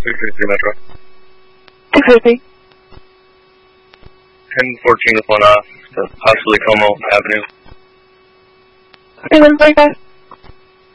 333 Metro. 250. 1014 with one off to possibly Como Avenue. Okay, 145.